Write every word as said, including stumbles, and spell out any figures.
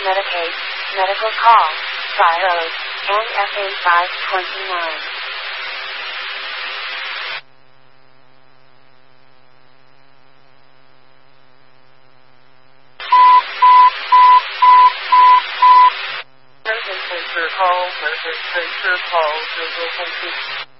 Medicaid, medical call, Triode, and F A five twenty-nine. Emergency call, emergency call,